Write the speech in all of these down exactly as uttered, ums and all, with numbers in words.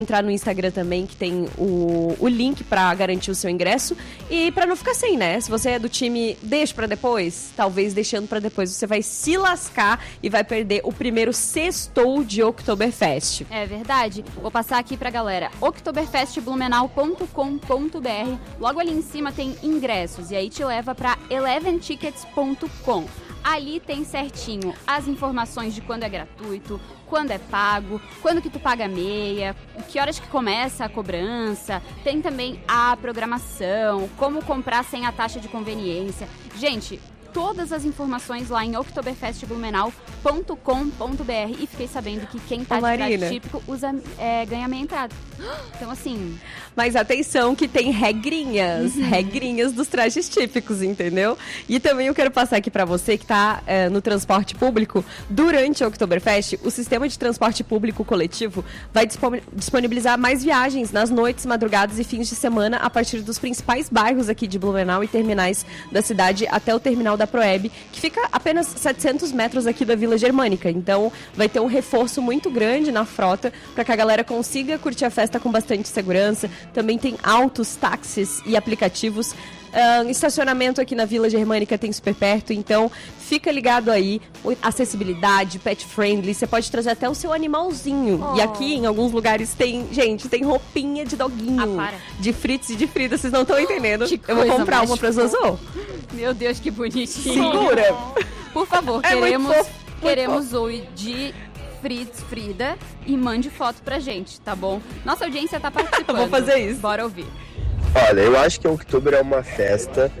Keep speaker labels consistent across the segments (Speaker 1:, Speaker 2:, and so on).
Speaker 1: entrar no Instagram também, que tem o, o link pra garantir o seu ingresso. E pra não ficar sem, né? Se você é do time deixa pra depois, talvez deixando pra depois você vai se lascar e vai perder o primeiro sextou de Oktoberfest.
Speaker 2: É verdade. Vou passar aqui pra galera. oktoberfest blumenau ponto com ponto b r. Logo ali em cima tem ingressos e aí te leva pra eleven tickets ponto com. Ali tem certinho as informações de quando é gratuito, quando é pago, quando que tu paga meia, que horas que começa a cobrança, tem também a programação, como comprar sem a taxa de conveniência. Gente, todas as informações lá em oktoberfest blumenau ponto com ponto b r e fiquei sabendo que quem tá
Speaker 1: Ô,
Speaker 2: de
Speaker 1: Marina,
Speaker 2: traje típico usa, é, ganha meia entrada. Então, assim...
Speaker 1: Mas atenção que tem regrinhas, uhum. regrinhas dos trajes típicos, entendeu? E também eu quero passar aqui pra você que tá é, no transporte público. Durante o Oktoberfest, o sistema de transporte público coletivo vai disponibilizar mais viagens nas noites, madrugadas e fins de semana a partir dos principais bairros aqui de Blumenau e terminais da cidade até o terminal da Proeb, que fica a apenas setecentos metros aqui da Vila Germânica. Então, vai ter um reforço muito grande na frota para que a galera consiga curtir a festa com bastante segurança. Também tem autos, táxis e aplicativos. Uh, estacionamento aqui na Vila Germânica tem super perto, então fica ligado aí. Acessibilidade, pet friendly, você pode trazer até o seu animalzinho. Oh. E aqui em alguns lugares tem, gente, tem roupinha de doguinho,
Speaker 2: ah,
Speaker 1: de Fritz e de Frida, vocês não estão entendendo.
Speaker 2: Que
Speaker 1: eu vou comprar uma pra Zozô.
Speaker 2: Meu Deus, que bonitinho.
Speaker 1: Segura.
Speaker 2: Por favor,
Speaker 1: é
Speaker 2: queremos,
Speaker 1: fofo,
Speaker 2: queremos Zoe de Fritz, Frida e mande foto pra gente, tá bom? Nossa audiência tá participando.
Speaker 1: Vou fazer isso.
Speaker 2: Bora ouvir.
Speaker 3: Olha, eu acho que o Oktober é uma festa.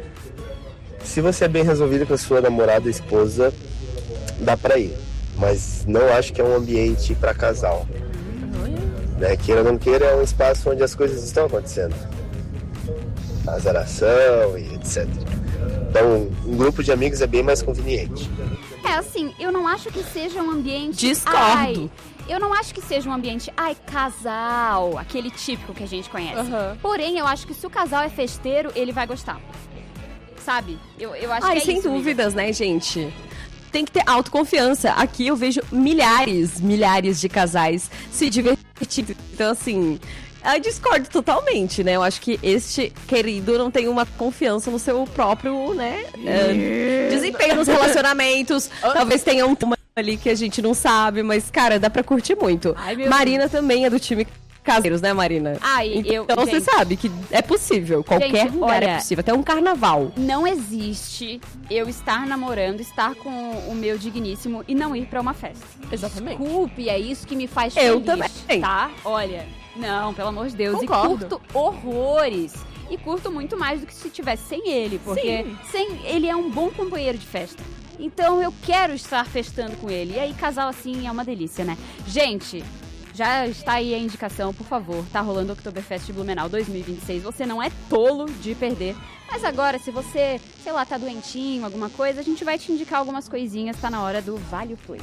Speaker 3: Se você é bem resolvido com a sua namorada, esposa, dá pra ir. Mas não acho que é um ambiente pra casal. Né? Queira ou não queira, é um espaço onde as coisas estão acontecendo. Azaração e etcétera. Então, um grupo de amigos é bem mais conveniente.
Speaker 2: É, assim, eu não acho que seja um ambiente...
Speaker 1: Discordo.
Speaker 2: Ai, eu não acho que seja um ambiente, ai, casal, aquele típico que a gente conhece. Uhum. Porém, eu acho que se o casal é festeiro, ele vai gostar. Sabe? Eu, eu acho
Speaker 1: ai,
Speaker 2: que é
Speaker 1: sem
Speaker 2: isso,
Speaker 1: dúvidas,
Speaker 2: amiga.
Speaker 1: Né, gente? Tem que ter autoconfiança. Aqui eu vejo milhares, milhares de casais se divertindo. Então, assim... Eu discordo totalmente, né? Eu acho que este querido não tem uma confiança no seu próprio, né? É, desempenho nos relacionamentos. Talvez tenha um tema ali que a gente não sabe, mas, cara, dá pra curtir muito. Ai, Marina Deus. Também é do time caseiros, né, Marina?
Speaker 2: Ai,
Speaker 1: então
Speaker 2: eu,
Speaker 1: você
Speaker 2: gente,
Speaker 1: sabe que é possível. Qualquer
Speaker 2: gente,
Speaker 1: lugar
Speaker 2: olha,
Speaker 1: é possível. Até um carnaval.
Speaker 2: Não existe eu estar namorando, estar com o meu digníssimo e não ir pra uma festa.
Speaker 1: Exatamente.
Speaker 2: Desculpe, é isso que me faz
Speaker 1: eu
Speaker 2: feliz.
Speaker 1: Eu também.
Speaker 2: Tá? Olha... Não, pelo amor de Deus.
Speaker 1: Concordo.
Speaker 2: E curto horrores. E curto muito mais do que se tivesse sem ele. Porque sem ele é um bom companheiro de festa. Então eu quero estar festando com ele. E aí casal assim é uma delícia, né? Gente, já está aí a indicação, por favor. Tá rolando o Oktoberfest Blumenau dois mil e vinte e seis. Você não é tolo de perder. Mas agora, se você, sei lá, tá doentinho, alguma coisa, a gente vai te indicar algumas coisinhas. Tá na hora do Vale o Play.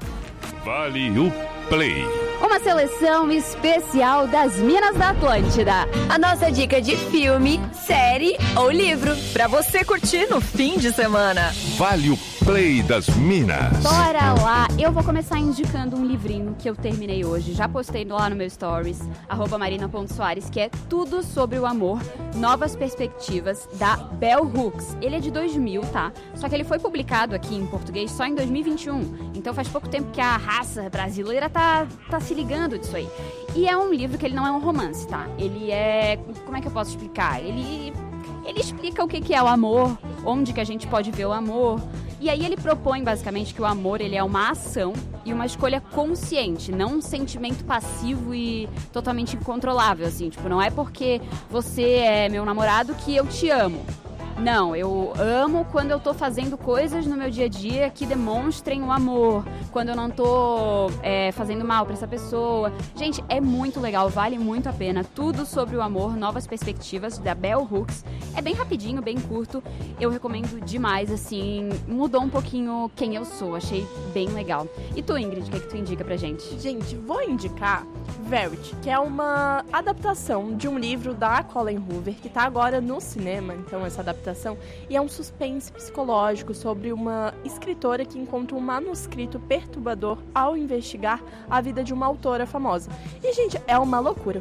Speaker 4: Vale o Play.
Speaker 2: Uma seleção especial das Minas da Atlântida.
Speaker 5: A nossa dica de filme, série ou livro
Speaker 6: pra você curtir no fim de semana.
Speaker 4: Vale o Play das Minas.
Speaker 2: Bora lá. Eu vou começar indicando um livrinho que eu terminei hoje. Já postei lá no meu stories, arroba marina ponto soares, que é tudo sobre o amor, novas perspectivas, da Bell Hooks. Ele é de dois mil, tá? Só que ele foi publicado aqui em português só em dois mil e vinte e um. Então faz pouco tempo que a raça brasileira tá, tá se ligando disso aí. E é um livro que ele não é um romance, tá? Ele é... Como é que eu posso explicar? Ele... Ele explica o que que é o amor, onde que a gente pode ver o amor. E aí ele propõe, basicamente, que o amor ele é uma ação e uma escolha consciente, não um sentimento passivo e totalmente incontrolável, assim. Tipo, não é porque você é meu namorado que eu te amo. Não, eu amo quando eu tô fazendo coisas no meu dia a dia que demonstrem o amor. Quando eu não tô é, fazendo mal pra essa pessoa. Gente, é muito legal, vale muito a pena. Tudo sobre o amor, novas perspectivas, da Bell Hooks. É bem rapidinho, bem curto. Eu recomendo demais, assim. Mudou um pouquinho quem eu sou, achei bem legal. E tu, Ingrid, o que, é que tu indica pra gente?
Speaker 7: Gente, vou indicar Verity, que é uma adaptação de um livro da Colleen Hoover, que tá agora no cinema. Então, essa adaptação adaptação e é um suspense psicológico sobre uma escritora que encontra um manuscrito perturbador ao investigar a vida de uma autora famosa. E, gente, é uma loucura.